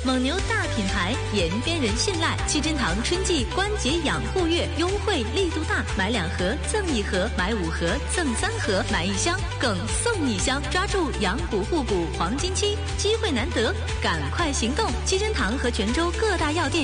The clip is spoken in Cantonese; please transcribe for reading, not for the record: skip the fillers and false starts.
蒙牛大品牌，延边人信赖。七珍堂春季关节养护月优惠力度大，买2盒赠1盒，买5盒赠3盒，买1箱更送1箱。抓住养骨护骨黄金期，机会难得，赶快行动！七珍堂和泉州各大药店